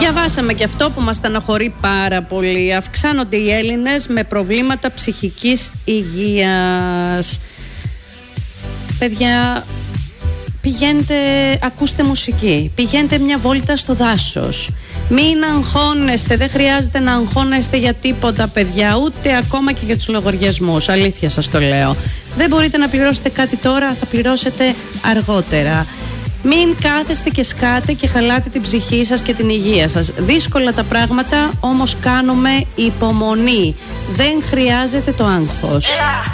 Διαβάσαμε και αυτό που μας στεναχωρεί πάρα πολύ. Αυξάνονται οι Έλληνες με προβλήματα ψυχικής υγείας. Παιδιά, πηγαίνετε, ακούστε μουσική, πηγαίνετε μια βόλτα στο δάσος. Μην αγχώνεστε, δεν χρειάζεται να αγχώνεστε για τίποτα, παιδιά, ούτε ακόμα και για τους λογαριασμούς. Αλήθεια σας το λέω. Δεν μπορείτε να πληρώσετε κάτι τώρα, θα πληρώσετε αργότερα. Μην κάθεστε και σκάτε και χαλάτε την ψυχή σας και την υγεία σας. Δύσκολα τα πράγματα, όμως κάνουμε υπομονή. Δεν χρειάζεται το άγχος.